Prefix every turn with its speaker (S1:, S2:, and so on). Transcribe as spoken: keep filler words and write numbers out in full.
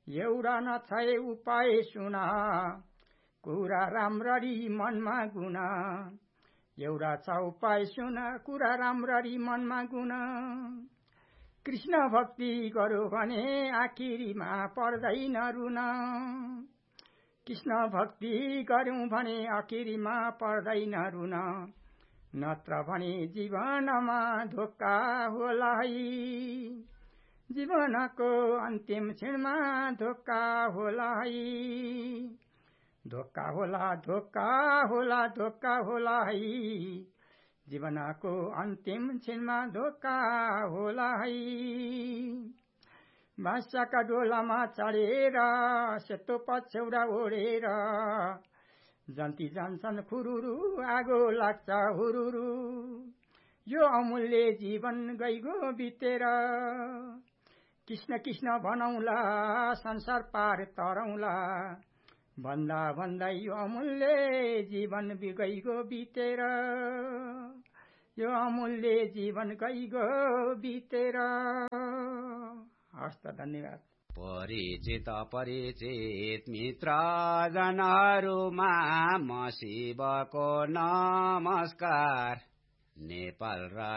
S1: एउटा नछाए उपाय सुन कुरा राम्ररी मनमा गुण एउटा छ उपाय सुन कुरा राम्ररी मनमा गुण कृष्ण भक्ति गर्यो भने आखिरीमा पर्दैन रुन कृष्ण भक्ति गर्यौं भने आखिरीमा पर्दैन रुन नत्र भने जीवनमा धोका होला है जीवनको अन्तिम क्षणमा धोका होला है धोका होला धोका होला धोका होला है जीवनको अन्तिम क्षणमा धोका होला है बाँसका डोलामा चढेर सेतो पछ्यौरा ओढेर जन्ती जान्छन् फुरुरु आगो लाग्छ हुरुरु यो अमूल्य जीवन गइगो बितेर कृष्ण कृष्ण भनौला संसार पार तरौला भन्दा भन्दै यो अमूल्य जीवन गइगो बितेर यो अमूल्य जीवन गइगो बितेर हस्त धन्यवाद।
S2: परिचित परिचित मित्र जनहरूमा म शिवको नमस्कार नेपाल र